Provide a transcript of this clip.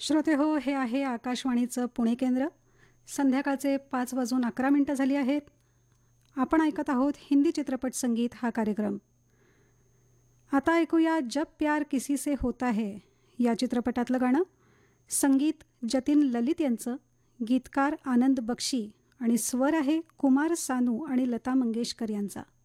श्रोते हो, हे आहे आकाशवाणीचं पुणे केंद्र. संध्याकाळचे 5:11 झाली आहेत. आपण ऐकत आहोत हिंदी चित्रपट संगीत हा कार्यक्रम. आता ऐकूया जब प्यार किसी से होता है या चित्रपटातलं गाणं. संगीत जतीन ललित यांचं, गीतकार आनंद बक्षी आणि स्वर आहे कुमार सानू आणि लता मंगेशकर यांचा.